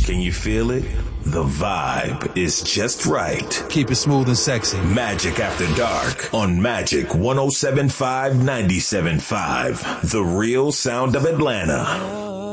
Can you feel it? The vibe is just right. Keep it smooth and sexy. Magic After Dark on Magic 107.5 97.5. The real sound of Atlanta.